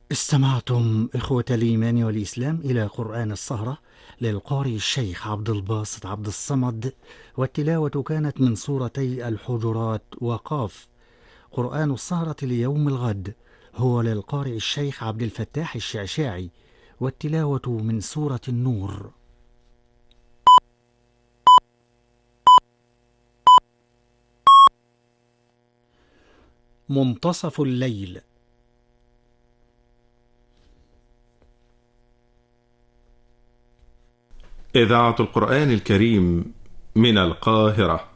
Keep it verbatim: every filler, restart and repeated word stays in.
استمعتم إخوة الإيمان والإسلام إلى قرآن السهرة للقارئ الشيخ عبد الباسط عبد الصمد، والتلاوة كانت من سورتي الحجرات وقاف. قرآن السهرة ليوم الغد هو للقارئ الشيخ عبد الفتاح الشعشاعي، والتلاوة من سورة النور. منتصف الليل. إذاعة القرآن الكريم من القاهرة.